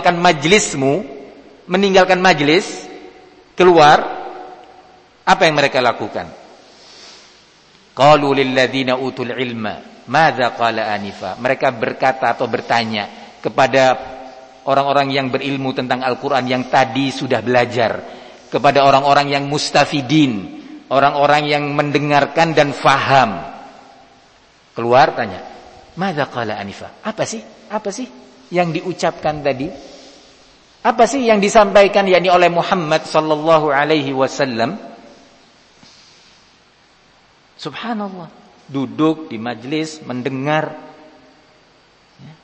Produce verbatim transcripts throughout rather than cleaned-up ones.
meninggalkan majlismu, meninggalkan majlis, keluar, apa yang mereka lakukan? Qalu lil ladzina utul ilma madza qala anifa. Mereka berkata atau bertanya kepada orang-orang yang berilmu tentang Al-Qur'an yang tadi sudah belajar, kepada orang-orang yang mustafidin, orang-orang yang mendengarkan dan faham. Keluar tanya, madza qala anifa? Apa sih? Apa sih yang diucapkan tadi? Apa sih yang disampaikan yakni oleh Muhammad sallallahu alaihi wasallam? Subhanallah, duduk di majlis mendengar ya,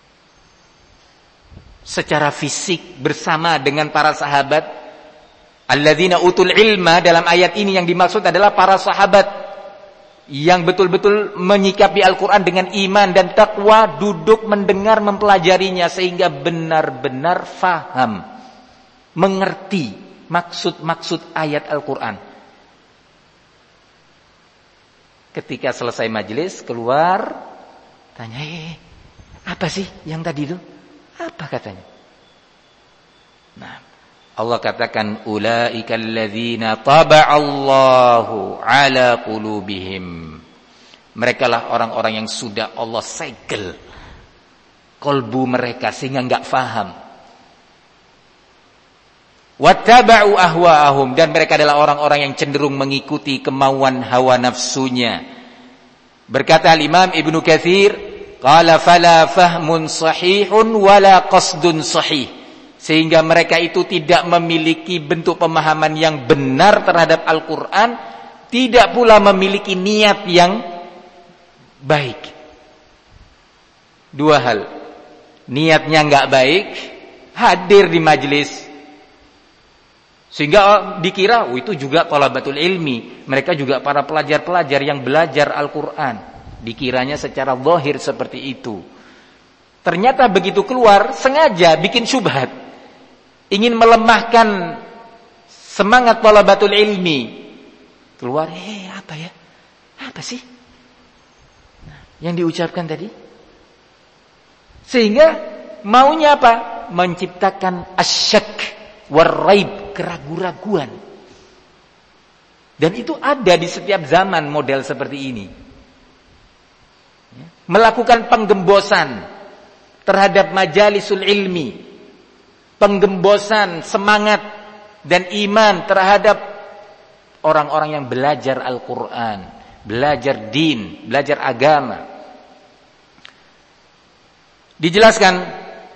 secara fisik bersama dengan para sahabat. Alladzina utul ilma, dalam ayat ini yang dimaksud adalah para sahabat yang betul-betul menyikapi Al-Quran dengan iman dan taqwa, duduk mendengar mempelajarinya sehingga benar-benar faham, mengerti maksud-maksud ayat Al-Quran. Ketika selesai majelis, keluar, tanya, eh, apa sih yang tadi itu? Apa katanya? Nah, Allah katakan, ulaika alladzina taba'allahu ala qulubihim. Mereka lah orang-orang yang sudah Allah segel kolbu mereka sehingga enggak faham. Wattaba'u ahwa'ahum, dan mereka adalah orang-orang yang cenderung mengikuti kemauan hawa nafsunya. Berkata Imam Ibnu Katsir, qala fala fahmun sahihun wala qasdun sahih, sehingga mereka itu tidak memiliki bentuk pemahaman yang benar terhadap Al-Qur'an, tidak pula memiliki niat yang baik. Dua hal. Niatnya enggak baik, hadir di majelis sehingga dikira, oh itu juga talabatul ilmi, mereka juga para pelajar-pelajar yang belajar Al-Quran. Dikiranya secara zahir seperti itu. Ternyata begitu keluar, sengaja bikin syubhat, ingin melemahkan semangat talabatul ilmi. Keluar, eh apa ya? Apa sih yang diucapkan tadi? Sehingga maunya apa? Menciptakan asyak waraib, keraguan-raguan. Dan itu ada di setiap zaman model seperti ini. Melakukan penggembosan terhadap majalisul ilmi, penggembosan semangat dan iman terhadap orang-orang yang belajar Al-Quran, belajar din, belajar agama. Dijelaskan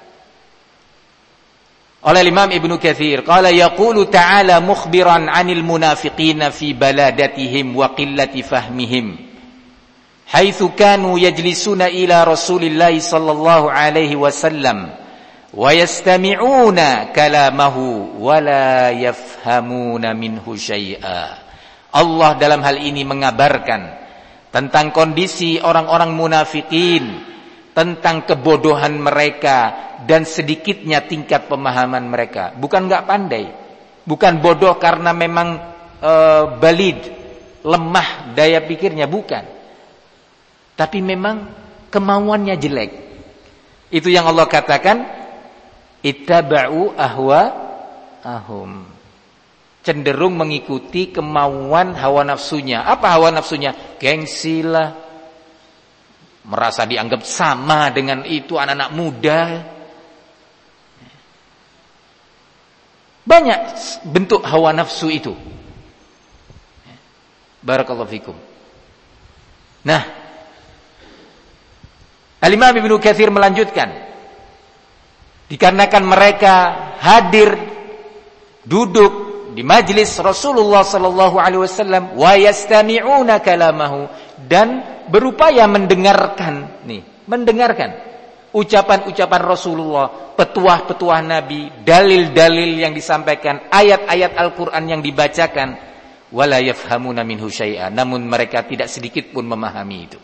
oleh Imam Ibnu Katsir, qala yaqulu ta'ala mukhbiran 'anil munafiqina fi baladatihim wa qillati fahmihim haitsu kanu yajlisuna ila Rasulillah sallallahu alaihi wasallam wa yastami'una kalamahu wa la yafhamuna minhu syai'a. Allah dalam hal ini mengabarkan tentang kondisi orang-orang munafikin, tentang kebodohan mereka dan sedikitnya tingkat pemahaman mereka. Bukan enggak pandai, bukan bodoh karena memang e, balid, lemah daya pikirnya, bukan. Tapi memang kemauannya jelek. Itu yang Allah katakan, ittaba'u ahwa'ahum, cenderung mengikuti kemauan hawa nafsunya. Apa hawa nafsunya? Gengsi lah, merasa dianggap sama dengan itu anak-anak muda. Banyak bentuk hawa nafsu itu. Barakallahu fikum. Nah, Al-Imam Ibnu Katsir melanjutkan, dikarenakan mereka hadir duduk di majlis Rasulullah sallallahu alaihi wasallam wa yastami'una kalamahu, dan berupaya mendengarkan, nih, mendengarkan ucapan-ucapan Rasulullah, petuah-petuah Nabi, dalil-dalil yang disampaikan, ayat-ayat Al-Quran yang dibacakan, wala yafhamuna minhu syai'a, namun mereka tidak sedikit pun memahami itu.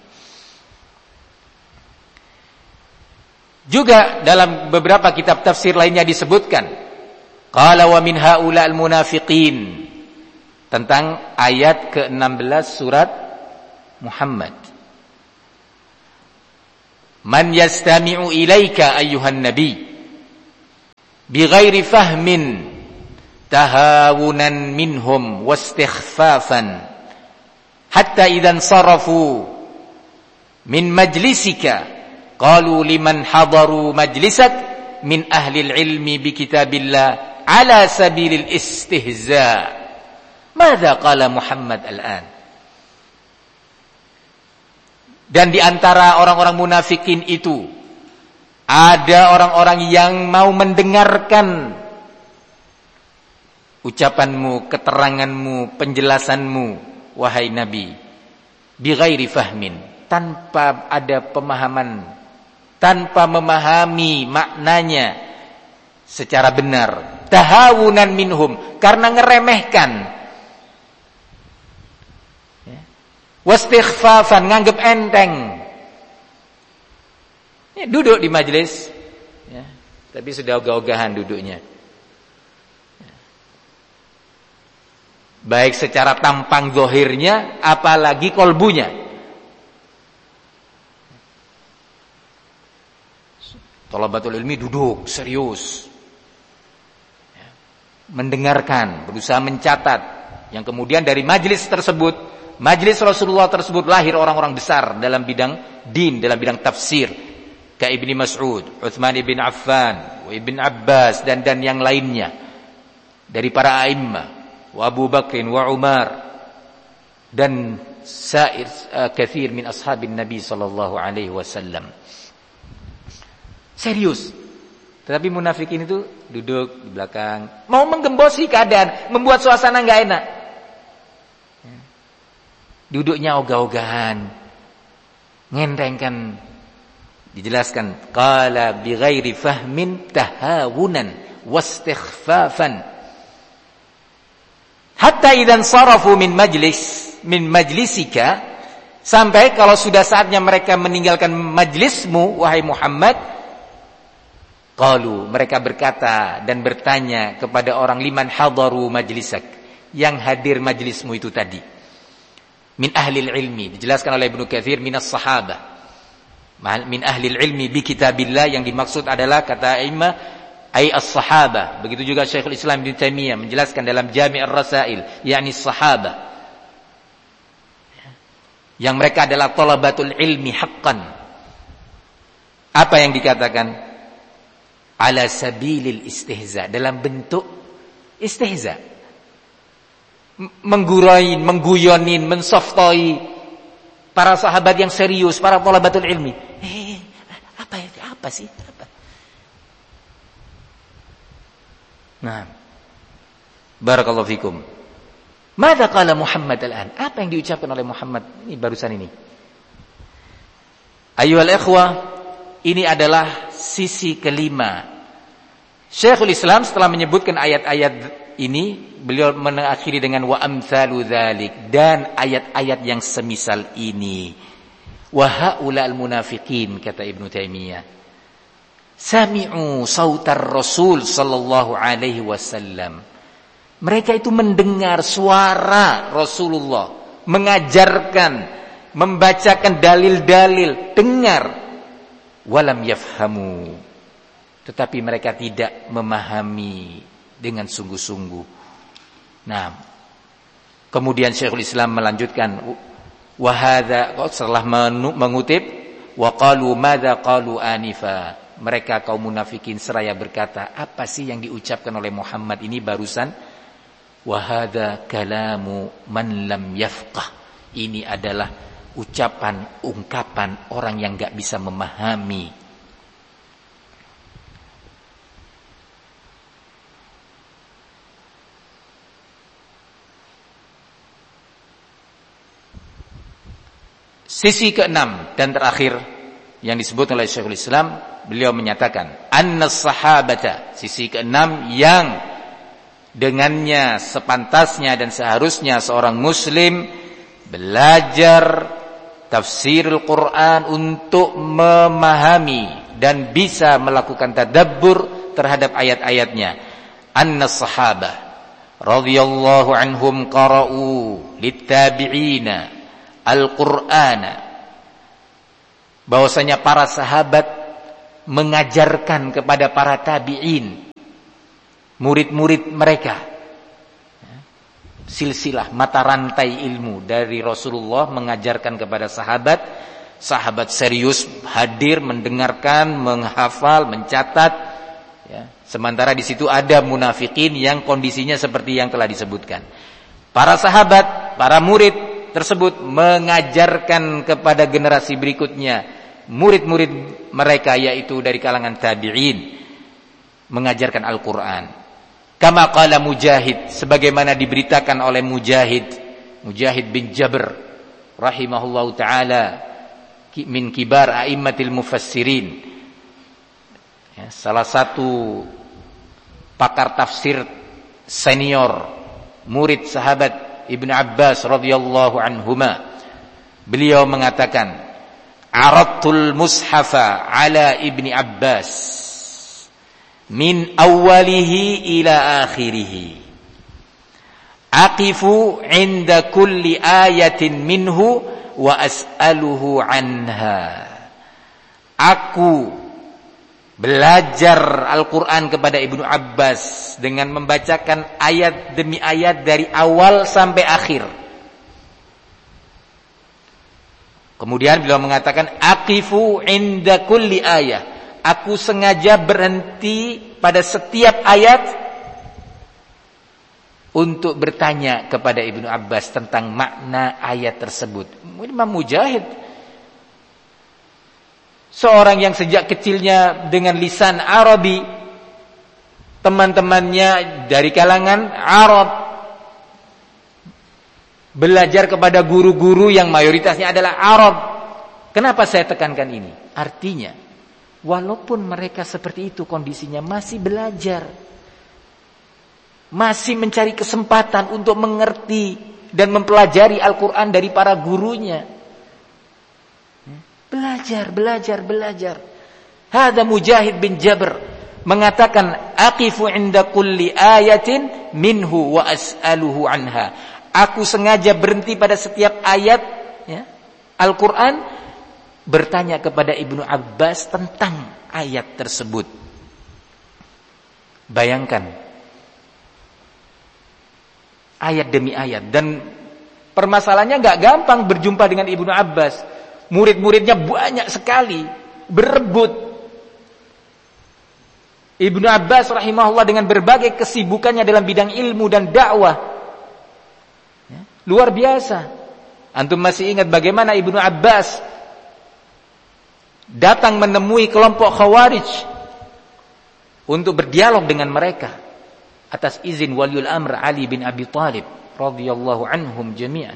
Juga dalam beberapa kitab tafsir lainnya disebutkan, qala wa min haula al-munafiqin, tentang ayat ke enam belas surat Muhammad. Man yastami'u ilaika ayyuhan nabi, bighairi fahmin tahawunan minhum wastighfafan hatta idzan sarafu min majlisika qalu liman hadaru majlisak min ahli ilmi bi kitabillah ala sabilil istihza. Madza qala Muhammad al-an? Dan di antara orang-orang munafikin itu ada orang-orang yang mau mendengarkan ucapanmu, keteranganmu, penjelasanmu wahai Nabi, bighairi fahmin, tanpa ada pemahaman, tanpa memahami maknanya secara benar, tahawunan minhum, karena ngeremehkan, wastighfafan, nganggep enteng. Ya, duduk di majelis, ya, tapi sudah ogah-ogahan duduknya, ya. Baik secara tampang zahirnya, apalagi kolbunya. Thalabatul ilmi duduk serius, ya, mendengarkan, berusaha mencatat, yang kemudian dari majelis tersebut, majelis Rasulullah tersebut lahir orang-orang besar dalam bidang din, dalam bidang tafsir, kayak Ibnu Mas'ud, Utsman bin Affan, Ibn Abbas dan dan yang lainnya dari para a'immah, wa Abu Bakr wa Umar dan sair uh, katsir min ashabin Nabi sallallahu alaihi wasallam. Serius. Tetapi munafikin itu duduk di belakang, mau menggembosi keadaan, membuat suasana enggak enak. Duduknya ogah-ogahan, ngentengkan. Dijelaskan, qala bighairi fahmin tahawunan wastighfafan hatta idzan sarafu min majlis min majlisika, sampai kalau sudah saatnya mereka meninggalkan majlismu wahai Muhammad, qalu, mereka berkata dan bertanya kepada orang, liman hadaru majlisak, yang hadir majlismu itu tadi, min ahli ilmi, dijelaskan oleh Ibnu Katsir, minas sahabah, min ahli ilmi bi kitabillah, yang dimaksud adalah kata imam ay as-sahabah. Begitu juga Syekhul Islam Ibnu Taimiyah menjelaskan dalam Jami' ar-Rasail, yakni sahabah, yang mereka adalah thalabatul ilmi haqqan. Apa yang dikatakan? Ala sabilil istihza, dalam bentuk istihza, menggurain, mengguyonin, mensoftoi para sahabat yang serius, para thalabatul ilmi. Eh, apa itu? Apa sih? Apa? Nah, barakallahu fikum. Madza qala Muhammad al-an? Apa yang diucapkan oleh Muhammad ini barusan ini? Ayyuhal ikhwah, ini adalah sisi kelima. Syekhul Islam setelah menyebutkan ayat-ayat ini, beliau mengakhiri dengan wa amsalu dzalik, dan ayat-ayat yang semisal ini. Wa haulal munafiqin, kata Ibnu Taimiyah, sami'u sautar Rasul sallallahu alaihi wasallam. Mereka itu mendengar suara Rasulullah, mengajarkan, membacakan dalil-dalil, dengar. Walam yafhamu, tetapi mereka tidak memahami dengan sungguh-sungguh. Nah, kemudian Syekhul Islam melanjutkan, wa hadza, setelah mengutip, wa qalu madza qalu anifa, mereka kaum munafikin seraya berkata, apa sih yang diucapkan oleh Muhammad ini barusan? Wa hadza kalamu man lam yafqah, ini adalah ucapan, ungkapan orang yang enggak bisa memahami. Sisi keenam dan terakhir yang disebut oleh Syekhul Islam, beliau menyatakan annas sahabata, sisi keenam yang dengannya sepantasnya dan seharusnya seorang muslim belajar tafsirul Quran untuk memahami dan bisa melakukan tadabbur terhadap ayat-ayatnya. Annas sahabah radhiyallahu anhum qara'u littabi'ina Al-Qur'ana, bahwasanya para sahabat mengajarkan kepada para tabi'in, murid-murid mereka. Silsilah mata rantai ilmu dari Rasulullah mengajarkan kepada sahabat. Sahabat serius hadir mendengarkan, menghafal, mencatat. Ya. Sementara di situ ada munafikin yang kondisinya seperti yang telah disebutkan. Para sahabat, para murid tersebut mengajarkan kepada generasi berikutnya, murid-murid mereka yaitu dari kalangan tabi'in, mengajarkan Al-Quran. Kama qala Mujahid, sebagaimana diberitakan oleh Mujahid, Mujahid bin Jabr rahimahullahu ta'ala, min kibar a'immatil mufassirin, ya, salah satu pakar tafsir senior, murid sahabat Ibnu Abbas radhiyallahu anhuma. Beliau mengatakan, aradtul mushafa ala Ibni Abbas min awwalihi ila akhirih, aqifu inda kulli ayatin minhu wa as'aluhu anha. Aku belajar Al-Quran kepada Ibnu Abbas dengan membacakan ayat demi ayat dari awal sampai akhir. Kemudian beliau mengatakan, aqifu inda kulli ayah. Aku sengaja berhenti pada setiap ayat untuk bertanya kepada Ibnu Abbas tentang makna ayat tersebut. Imam Mujahid, seorang yang sejak kecilnya dengan lisan Arabi, teman-temannya dari kalangan Arab, belajar kepada guru-guru yang mayoritasnya adalah Arab. Kenapa saya tekankan ini? Artinya, walaupun mereka seperti itu kondisinya, masih belajar, masih mencari kesempatan untuk mengerti dan mempelajari Al-Quran dari para gurunya. Belajar, belajar, belajar. Hada Mujahid bin Jabr mengatakan, aqifu inda kulli ayatin minhu wa as'aluhu anha. Aku sengaja berhenti pada setiap ayat, ya, Al-Quran, bertanya kepada Ibnu Abbas tentang ayat tersebut. Bayangkan, ayat demi ayat. Dan permasalahannya gak gampang berjumpa dengan Ibnu Abbas. Murid-muridnya banyak sekali, berebut. Ibnu Abbas rahimahullah dengan berbagai kesibukannya dalam bidang ilmu dan dakwah, ya, luar biasa. Antum masih ingat bagaimana Ibnu Abbas datang menemui kelompok Khawarij untuk berdialog dengan mereka atas izin waliul amr Ali bin Abi Thalib radhiyallahu anhum jami'an.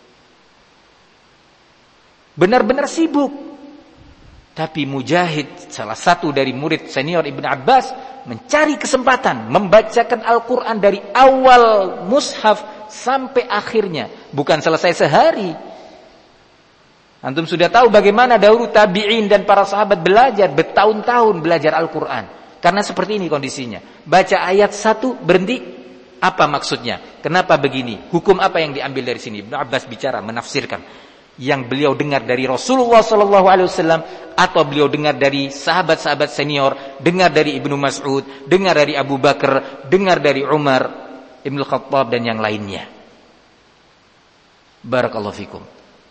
Benar-benar sibuk. Tapi Mujahid, salah satu dari murid senior Ibnu Abbas, mencari kesempatan membacakan Al-Quran dari awal mushaf sampai akhirnya. Bukan selesai sehari. Antum sudah tahu bagaimana dahulu tabi'in dan para sahabat belajar bertahun-tahun belajar Al-Quran. Karena seperti ini kondisinya. Baca ayat satu, berhenti. Apa maksudnya? Kenapa begini? Hukum apa yang diambil dari sini? Ibnu Abbas bicara, menafsirkan yang beliau dengar dari Rasulullah sallallahu alaihi wasallam, atau beliau dengar dari sahabat-sahabat senior, dengar dari Ibnu Mas'ud, dengar dari Abu Bakar, dengar dari Umar Ibnu Khattab dan yang lainnya. Barakallahu fikum.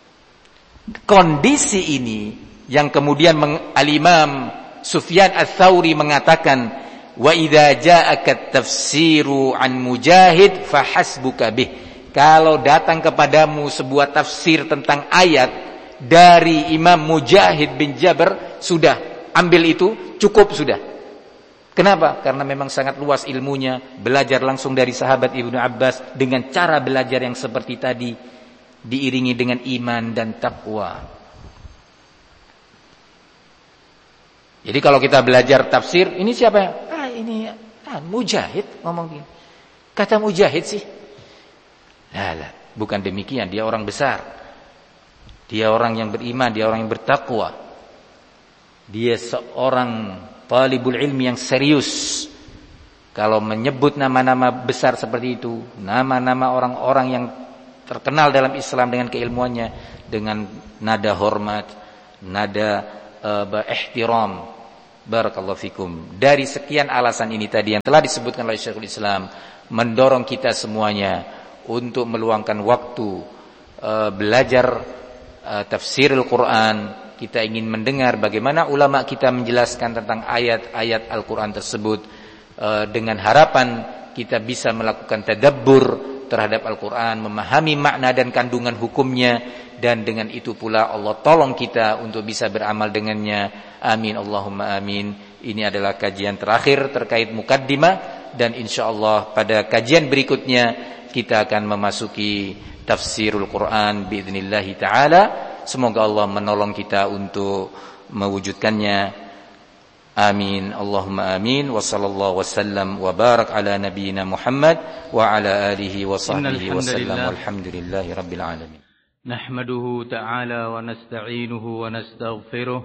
Kondisi ini yang kemudian Al-Imam Sufyan Ats-Tsauri mengatakan, wa idza ja'aka tafsiru an Mujahid fahasbuka bih. Kalau datang kepadamu sebuah tafsir tentang ayat dari Imam Mujahid bin Jabr, sudah, ambil itu, cukup sudah. Kenapa? Karena memang sangat luas ilmunya, belajar langsung dari sahabat Ibnu Abbas dengan cara belajar yang seperti tadi, diiringi dengan iman dan takwa. Jadi kalau kita belajar tafsir, ini siapa ya? Ah, ini ah, Mujahid ngomong gini. Kata Mujahid sih. Nah, lah, bukan demikian, dia orang besar. Dia orang yang beriman, dia orang yang bertakwa. Dia seorang talibul ilmi yang serius. Kalau menyebut nama-nama besar seperti itu, nama-nama orang-orang yang terkenal dalam Islam dengan keilmuannya, dengan nada hormat, nada uh, ihtiram, Barakallahu fikum. Dari sekian alasan ini tadi yang telah disebutkan oleh Syekhul Islam, mendorong kita semuanya untuk meluangkan waktu uh, belajar uh, tafsirul Quran. Kita ingin mendengar bagaimana ulama kita menjelaskan tentang ayat-ayat Al-Quran tersebut, uh, dengan harapan kita bisa melakukan tadabbur terhadap Al-Quran, memahami makna dan kandungan hukumnya, dan dengan itu pula Allah tolong kita untuk bisa beramal dengannya. Amin Allahumma amin. Ini adalah kajian terakhir terkait mukaddimah, dan insyaallah pada kajian berikutnya kita akan memasuki tafsirul Quran biidznillah taala. Semoga Allah menolong kita untuk mewujudkannya. Amin Allahumma amin. Wa sallallahu wasallam wa barak ala nabiyyina Muhammad wa ala alihi wa sahbihi wasallam. Walhamdulillahi rabbil alamin. Nahmaduhu ta'ala wa nasta'inuhu wa nastaghfiruh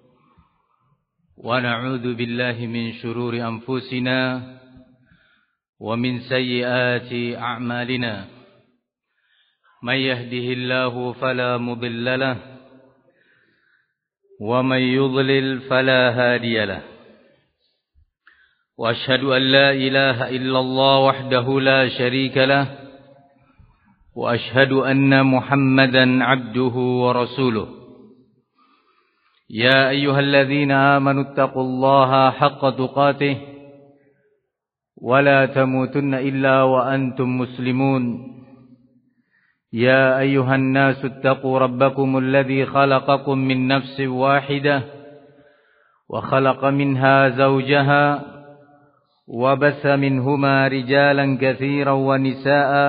wa na'udzu billahi min shururi anfusina wa min sayyiati a'malina. May yahdihillahu fala mudilla lahu wa may yudlil fala hadiya lahu. Wa asyhadu an la ilaha illallah wahdahu la syarika lahu wa asyhadu anna Muhammadan abduhu wa rasuluh. Ya ayyuhalladzina amanu taqullaha haqqa tuqatih wa la tamutunna illa wa antum muslimun. Ya ayyuhan nasu ittaqu rabbakumul ladzi khalaqakum min nafsin wahidah wa khalaqa minha zawjaha wa bassa minhuma rijalan katsiran wa nisaa'a.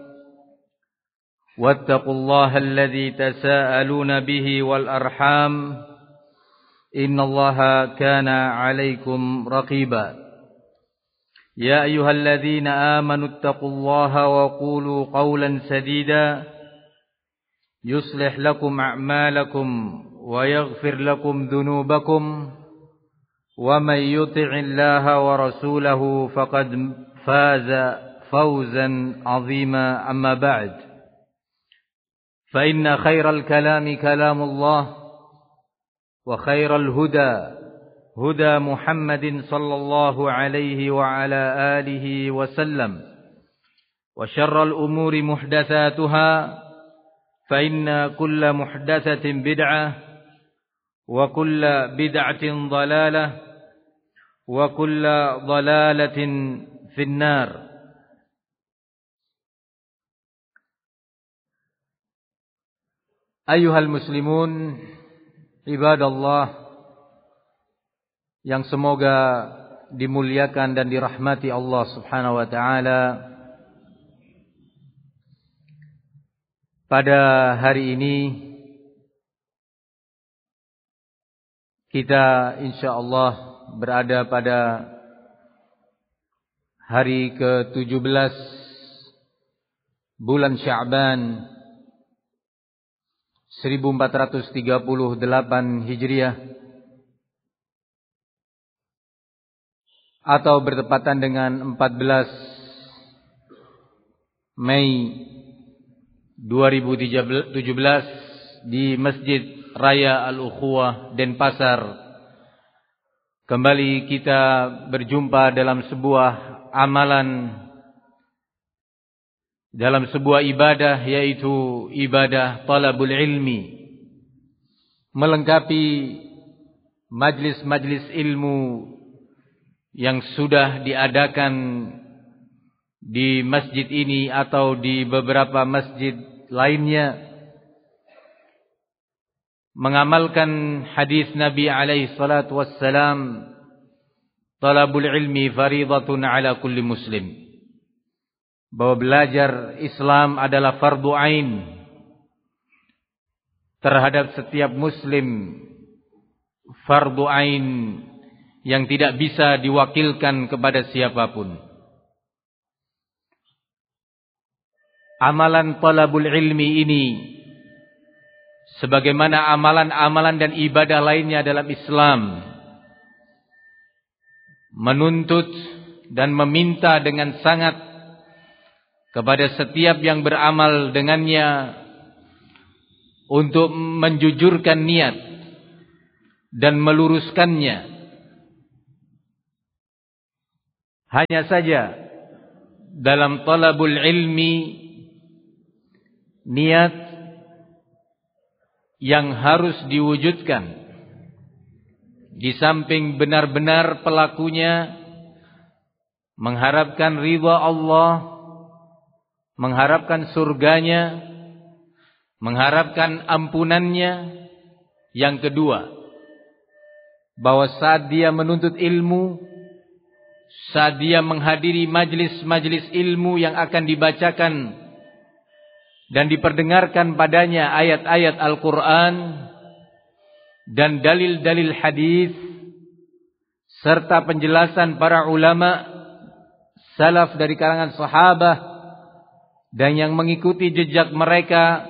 واتقوا الله الذي تساءلون به والأرحام إن الله كان عليكم رقيبا يا أيها الذين آمنوا اتقوا الله وقولوا قولا سديدا يصلح لكم أعمالكم ويغفر لكم ذنوبكم ومن يطع الله ورسوله فقد فاز فوزا عظيما أما بعد فإن خير الكلام كلام الله وخير الهدى هدى محمد صلى الله عليه وعلى آله وسلم وشر الأمور محدثاتها فإن كل محدثة بدعة وكل بدعة ضلالة وكل ضلالة في النار. Ayyuhal muslimun ibadallah yang semoga dimuliakan dan dirahmati Allah Subhanahu wa taala. Pada hari ini kita insyaallah berada pada hari ke tujuh belas bulan Sya'ban seribu empat ratus tiga puluh delapan Hijriah, atau bertepatan dengan empat belas Mei dua ribu tujuh belas di Masjid Raya Al-Ukhuwah Denpasar. Kembali kita berjumpa dalam sebuah amalan, dalam sebuah ibadah, yaitu ibadah talabul ilmi, melengkapi majlis-majlis ilmu yang sudah diadakan di masjid ini atau di beberapa masjid lainnya, mengamalkan hadis Nabi alaihi salatu wassalam, talabul ilmi faridatun ala kulli muslim, bahwa belajar Islam adalah fardu ain terhadap setiap muslim, fardu ain yang tidak bisa diwakilkan kepada siapapun. Amalan talabul ilmi ini, sebagaimana amalan-amalan dan ibadah lainnya dalam Islam, menuntut dan meminta dengan sangat kepada setiap yang beramal dengannya untuk menjujurkan niat dan meluruskannya Hanya saja dalam talabul ilmi, niat yang harus diwujudkan di samping benar-benar pelakunya mengharapkan ridha Allah, mengharapkan surganya, mengharapkan ampunannya. Yang kedua, bahwa saat dia menuntut ilmu, saat dia menghadiri majlis-majlis ilmu yang akan dibacakan dan diperdengarkan padanya ayat-ayat Al-Quran dan dalil-dalil hadis serta penjelasan para ulama salaf dari kalangan sahabat dan yang mengikuti jejak mereka,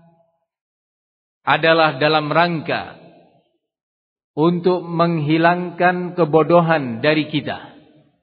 adalah dalam rangka untuk menghilangkan kebodohan dari kita.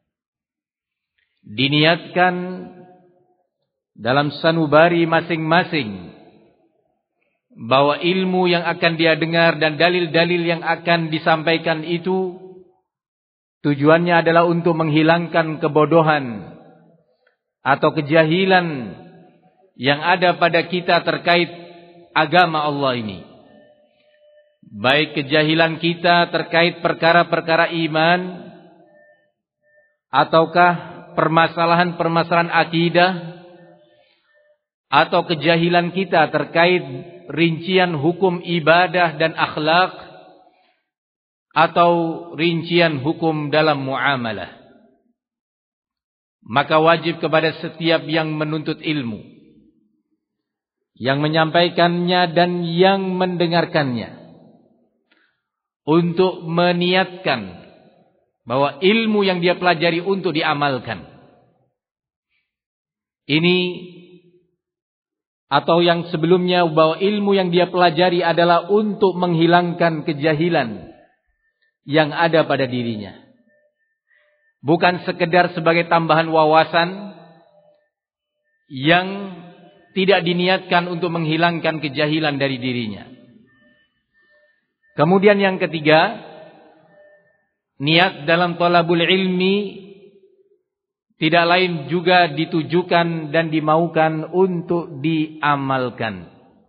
Diniatkan dalam sanubari masing-masing bahwa ilmu yang akan dia dengar dan dalil-dalil yang akan disampaikan itu tujuannya adalah untuk menghilangkan kebodohan atau kejahilan yang ada pada kita terkait agama Allah ini. Baik kejahilan kita terkait perkara-perkara iman, ataukah permasalahan-permasalahan akidah, atau kejahilan kita terkait rincian hukum ibadah dan akhlak, atau rincian hukum dalam muamalah. Maka wajib kepada setiap yang menuntut ilmu, yang menyampaikannya dan yang mendengarkannya, untuk meniatkan bahwa ilmu yang dia pelajari untuk diamalkan. Ini atau yang sebelumnya, bahwa ilmu yang dia pelajari adalah untuk menghilangkan kejahilan yang ada pada dirinya. Bukan sekedar sebagai tambahan wawasan yang tidak diniatkan untuk menghilangkan kejahilan dari dirinya. Kemudian yang ketiga, niat dalam thalabul ilmi tidak lain juga ditujukan dan dimaukan untuk diamalkan.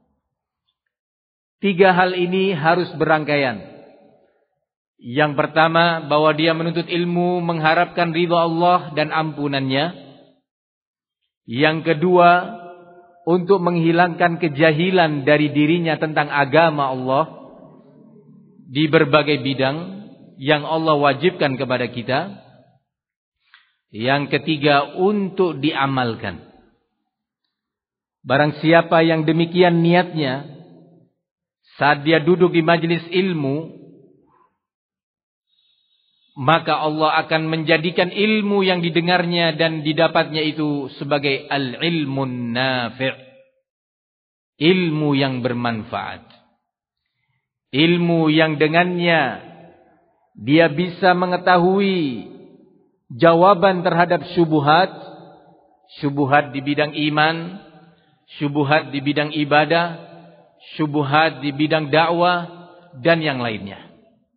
Tiga hal ini harus berangkaian. Yang pertama, bahwa dia menuntut ilmu mengharapkan ridha Allah dan ampunannya. Yang kedua, untuk menghilangkan kejahilan dari dirinya tentang agama Allah di berbagai bidang yang Allah wajibkan kepada kita. Yang ketiga, untuk diamalkan. Barang siapa yang demikian niatnya saat dia duduk di majlis ilmu, maka Allah akan menjadikan ilmu yang didengarnya dan didapatnya itu sebagai al-ilmun nafi', ilmu yang bermanfaat, ilmu yang dengannya dia bisa mengetahui jawaban terhadap syubhat, syubhat di bidang iman, syubhat di bidang ibadah, syubhat di bidang dakwah dan yang lainnya.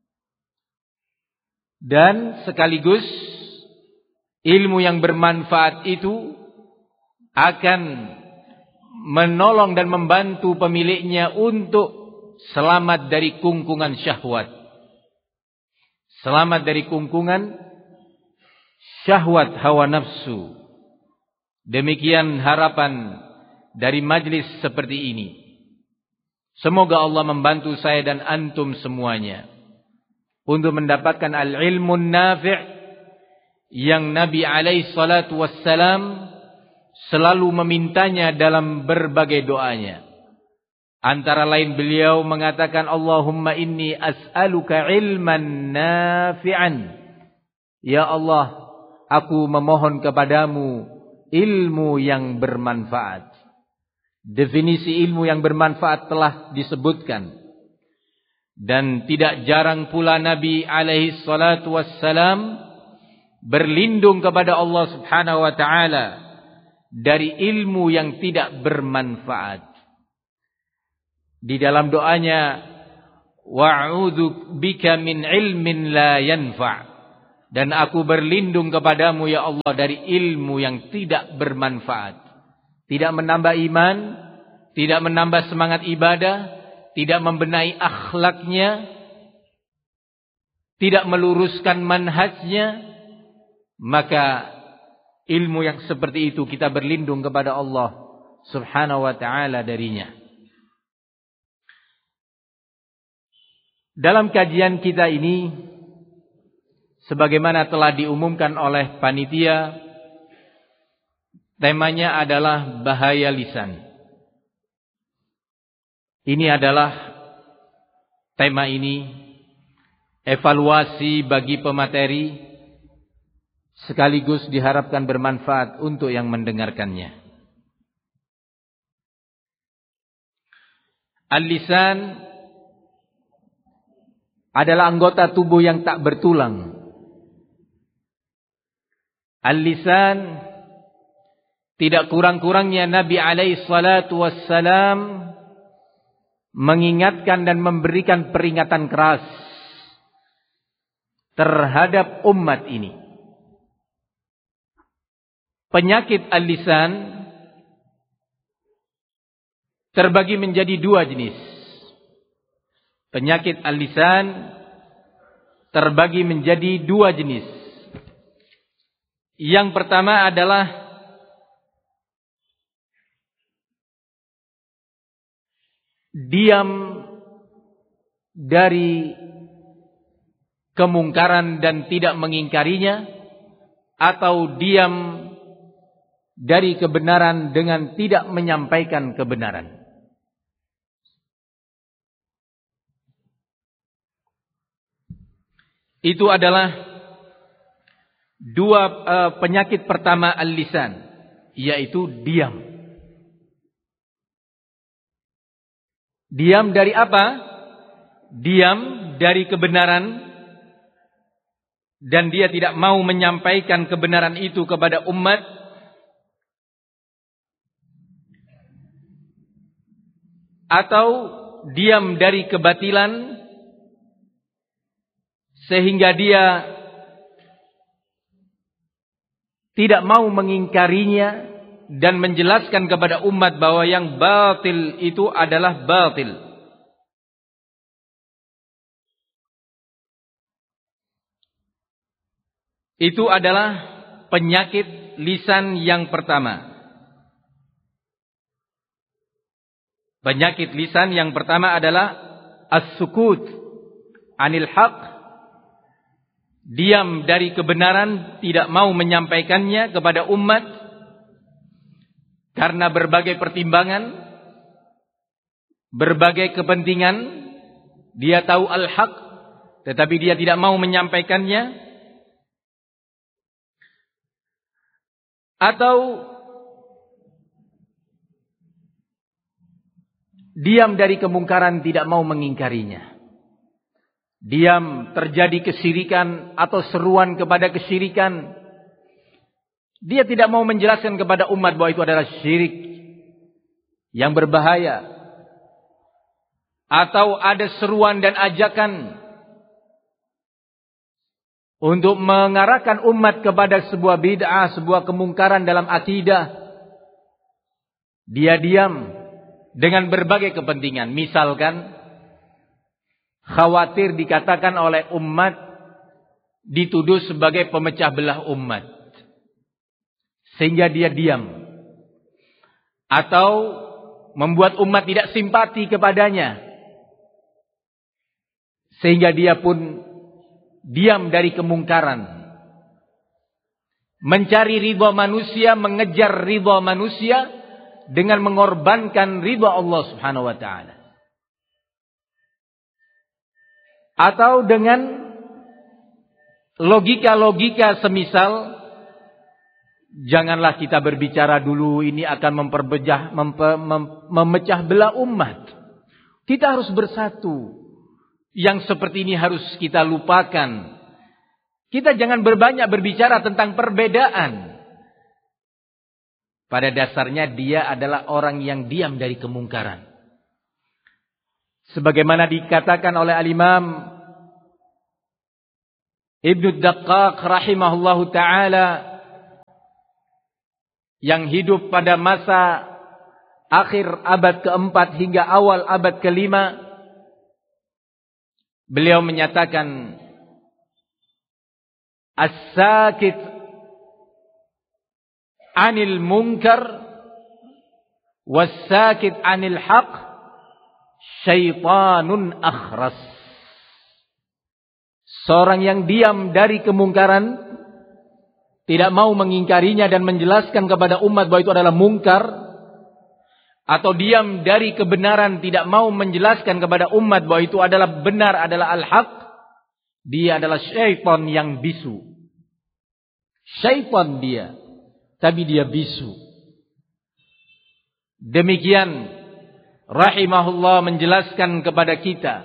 Dan sekaligus ilmu yang bermanfaat itu akan menolong dan membantu pemiliknya untuk selamat dari kungkungan syahwat, selamat dari kungkungan syahwat hawa nafsu. Demikian harapan dari majlis seperti ini. Semoga Allah membantu saya dan antum semuanya untuk mendapatkan al-ilmun nafi' yang Nabi alaihi salatu wassalam selalu memintanya dalam berbagai doanya. Antara lain beliau mengatakan, Allahumma inni as'aluka ilman nafi'an. Ya Allah, aku memohon kepadamu ilmu yang bermanfaat. Definisi ilmu yang bermanfaat telah disebutkan. Dan tidak jarang pula Nabi alaihi salatu wassalam berlindung kepada Allah subhanahu wa ta'ala dari ilmu yang tidak bermanfaat. Di dalam doanya, wa'udzu bika min ilmin la yanfa', Dan aku berlindung kepadamu ya Allah dari ilmu yang tidak bermanfaat. Tidak menambah iman, tidak menambah semangat ibadah, tidak membenahi akhlaknya, tidak meluruskan manhajnya. Maka ilmu yang seperti itu kita berlindung kepada Allah Subhanahu wa ta'ala darinya. Dalam kajian kita ini, sebagaimana telah diumumkan oleh panitia, temanya adalah bahaya lisan. Ini adalah tema ini, evaluasi bagi pemateri, sekaligus diharapkan bermanfaat untuk yang mendengarkannya. Al-lisan adalah anggota tubuh yang tak bertulang. Al-lisan tidak kurang-kurangnya Nabi alaihi salatu wassalam mengingatkan dan memberikan peringatan keras terhadap umat ini. Penyakit al-lisan terbagi menjadi dua jenis. Penyakit al-lisan terbagi menjadi dua jenis. Yang pertama adalah diam dari kemungkaran dan tidak mengingkarinya, atau diam dari kebenaran dengan tidak menyampaikan kebenaran. Itu adalah dua uh, penyakit pertama al-lisan, yaitu diam. Diam dari apa? Diam dari kebenaran, dan dia tidak mau menyampaikan kebenaran itu kepada umat. Atau diam dari kebatilan, sehingga dia tidak mau mengingkarinya dan menjelaskan kepada umat bahwa yang batil itu adalah batil. Itu adalah penyakit lisan yang pertama. Penyakit lisan yang pertama adalah as-sukut anil haq. Diam dari kebenaran, tidak mau menyampaikannya kepada umat karena berbagai pertimbangan, berbagai kepentingan. Dia tahu al-haq, tetapi dia tidak mau menyampaikannya. Atau diam dari kemungkaran, tidak mau mengingkarinya. Diam terjadi kesyirikan atau seruan kepada kesyirikan, dia tidak mau menjelaskan kepada umat bahwa itu adalah syirik yang berbahaya. Atau ada seruan dan ajakan untuk mengarahkan umat kepada sebuah bid'ah, sebuah kemungkaran dalam akidah. Dia diam dengan berbagai kepentingan. Misalkan khawatir dikatakan oleh umat, dituduh sebagai pemecah belah umat, sehingga dia diam. Atau membuat umat tidak simpati kepadanya, sehingga dia pun diam dari kemungkaran. Mencari ridha manusia, mengejar ridha manusia dengan mengorbankan ridha Allah Subhanahu wa ta'ala. Atau dengan logika-logika semisal, janganlah kita berbicara dulu, ini akan memperbejah, mempe, mem, memecah belah umat. Kita harus bersatu. Yang seperti ini harus kita lupakan. Kita jangan berbanyak berbicara tentang perbedaan. Pada dasarnya dia adalah orang yang diam dari kemungkaran. Sebagaimana dikatakan oleh Al-Imam Ibnu Daqqaq rahimahullahu ta'ala yang hidup pada masa akhir abad keempat hingga awal abad kelima, beliau menyatakan as-sakit anil munkar was-sakit anil haq syaitanun akhras. Seorang yang diam dari kemungkaran, tidak mau mengingkarinya dan menjelaskan kepada umat bahwa itu adalah mungkar, atau diam dari kebenaran, tidak mau menjelaskan kepada umat bahwa itu adalah benar, adalah al-haq, dia adalah syaitan yang bisu. Syaitan dia, tapi dia bisu. Demikian rahimahullah menjelaskan kepada kita.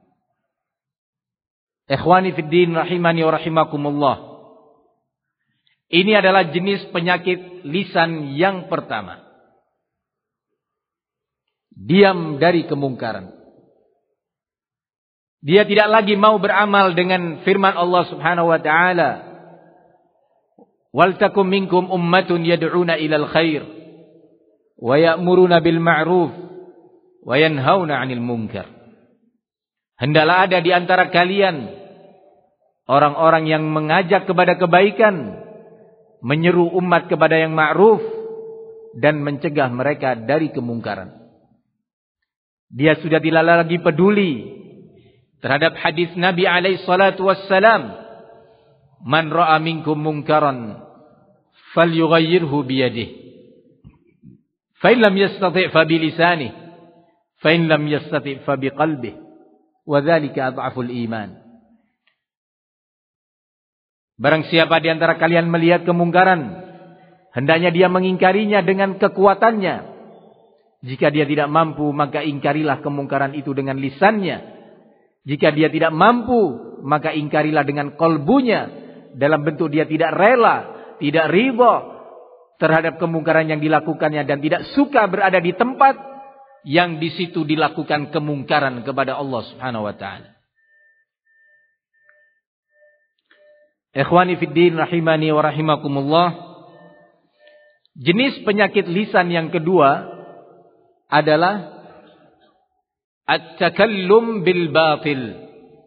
Ikhwani fiddin rahimani wa rahimakumullah. Ini adalah jenis penyakit lisan yang pertama. Diam dari kemungkaran. Dia tidak lagi mau beramal dengan firman Allah Subhanahu wa taala, "Wal takum minkum ummatun yad'una ilal khair wa ya'muruna bil ma'ruf wa yanhauna 'anil munkar." Hendaklah ada di antara kalian orang-orang yang mengajak kepada kebaikan, menyeru umat kepada yang ma'ruf, dan mencegah mereka dari kemungkaran. Dia sudah tidak lagi peduli terhadap hadis Nabi alaihi salatu wassalam, "Man ra'a minkum munkaran falyughayyirhu biyadihi, fa in lam yastati' fa bilisanihi, fa in lam yastati' fa biqalbihi, wa dzalika adhaful iman." Barang siapa di antara kalian melihat kemungkaran, hendaknya dia mengingkarinya dengan kekuatannya. Jika dia tidak mampu, maka ingkarilah kemungkaran itu dengan lisannya. Jika dia tidak mampu, maka ingkarilah dengan kolbunya, dalam bentuk dia tidak rela, tidak ridha terhadap kemungkaran yang dilakukannya, dan tidak suka berada di tempat yang di situ dilakukan kemungkaran kepada Allah Subhanahu wa taala. Ikhwani fiddin rahimani wa rahimakumullah. Jenis penyakit lisan yang kedua adalah at-takallum bil batil.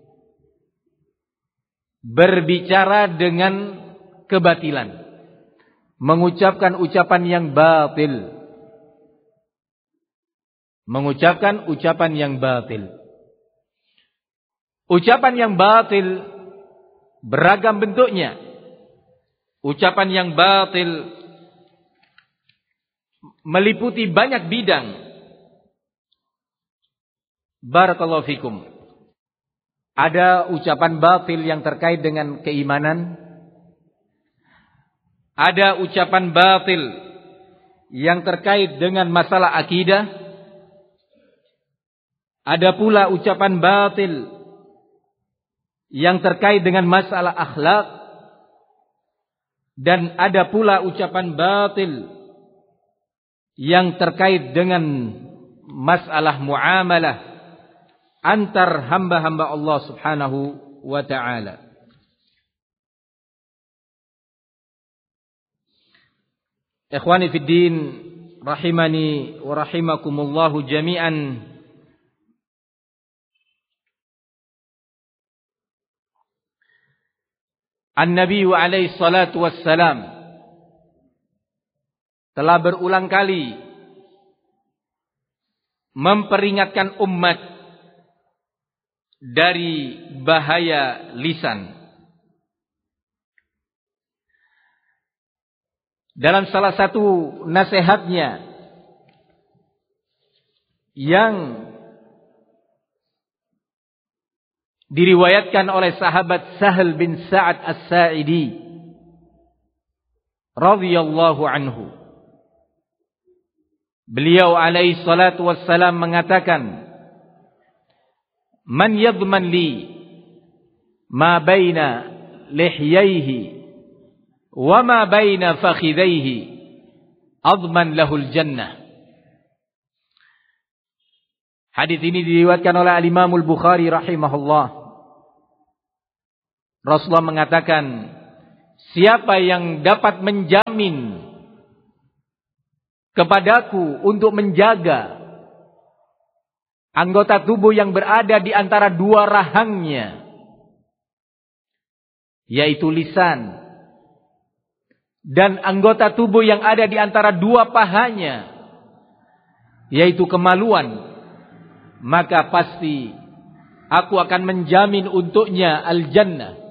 Berbicara dengan kebatilan, mengucapkan ucapan yang batil. Mengucapkan ucapan yang batil. Ucapan yang batil beragam bentuknya. Ucapan yang batil meliputi banyak bidang. Barakallahu fikum. Ada ucapan batil yang terkait dengan keimanan. Ada ucapan batil yang terkait dengan masalah akidah. Ada pula ucapan batil yang terkait dengan masalah akhlak, dan ada pula ucapan batil yang terkait dengan masalah muamalah antar hamba-hamba Allah Subhanahu wa ta'ala. Ikhwani fiddin rahimani wa rahimakumullahu jami'an. An-Nabi alaihi salatu wassalam telah berulang kali memperingatkan umat dari bahaya lisan. Dalam salah satu nasihatnya yang diriwayatkan oleh sahabat Sahal bin Sa'ad As-Sa'idi radhiyallahu anhu, beliau alaihi salatu wassalam mengatakan, "Man yadman li ma baina lihyaihi wa ma baina fakhidhaihi adman lahul jannah." Hadis ini diriwayatkan oleh Al-Imam Al-Bukhari rahimahullah. Rasulullah mengatakan, siapa yang dapat menjamin kepadaku untuk menjaga anggota tubuh yang berada di antara dua rahangnya, yaitu lisan, dan anggota tubuh yang ada di antara dua pahanya, yaitu kemaluan, maka pasti aku akan menjamin untuknya al-jannah.